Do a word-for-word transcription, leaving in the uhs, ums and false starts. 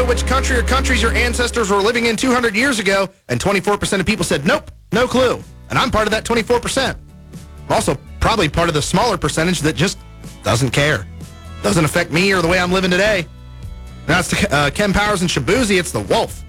which country or countries your ancestors were living in two hundred years ago? And twenty-four percent of people said, nope, no clue. And I'm part of that twenty-four percent. I'm also probably part of the smaller percentage that just doesn't care. Doesn't affect me or the way I'm living today. Now it's to, uh, Ken Powers and Shabuzi. It's the Wolf.